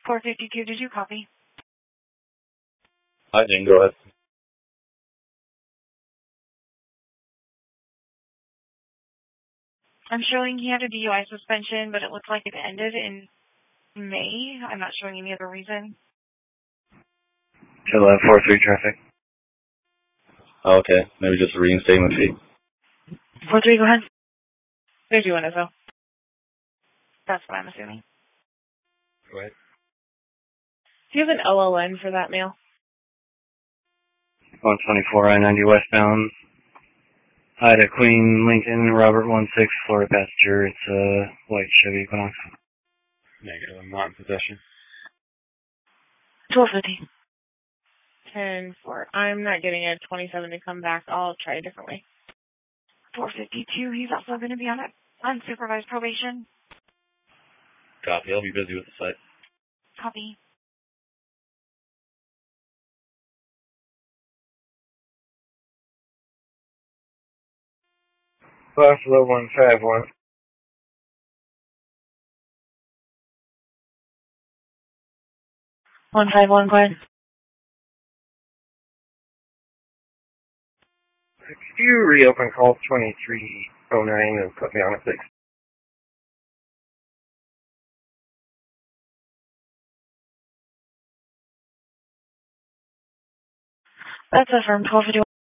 452, did you copy? Hi, Jane, go ahead. I'm showing he had a DUI suspension, but it looks like it ended in May. I'm not showing any other reason. 1143 traffic. Okay, maybe just a reinstatement fee. 43, go ahead. They're doing it, though. That's what I'm assuming. Go ahead. Do you have an LLN for that mail? 124 I-90 westbound. Ida Queen Lincoln, Robert 16, Florida passenger. It's a white Chevy Equinox. Negative, I'm not in possession. 1250. 10-4. I'm not getting a 27 to come back. I'll try a different way. 452, he's also going to be on unsupervised probation. Copy, I'll be busy with the site. Copy. Buffalo 151. 151, go ahead. Could you reopen call 2309 and put me on a 6? That's affirmed. 1251.